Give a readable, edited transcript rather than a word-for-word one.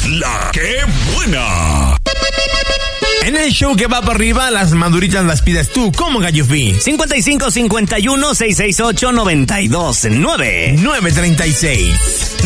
La que buena. En el show que va para arriba, las maduritas las pides tú, como Gallufi. 5551-668-929. 936.